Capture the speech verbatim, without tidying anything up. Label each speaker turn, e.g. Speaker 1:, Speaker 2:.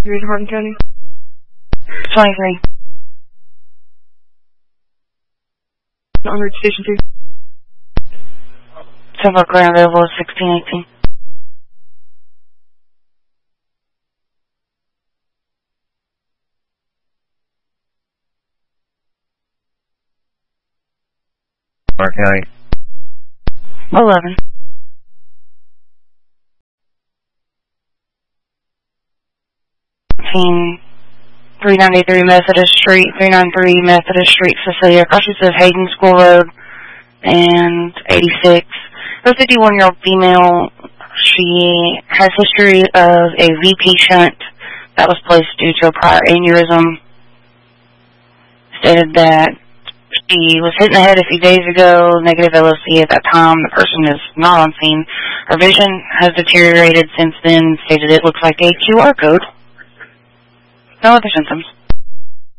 Speaker 1: You're in Hardin County?
Speaker 2: twenty-three.
Speaker 1: On route station two.
Speaker 2: Several ground available sixteen eighteen.
Speaker 3: Mark County.
Speaker 2: eleven. three ninety-three Methodist Street, three ninety-three Methodist Street, Cecilia. Crosses of Hayden School Road, and eighty-six. A fifty-one-year-old female. She has history of a V P shunt that was placed due to a prior aneurysm. Stated that she was hit in the head a few days ago, negative L O C at that time. The person is not on scene. Her vision has deteriorated since then. Stated it looks like a Q R code. No other symptoms.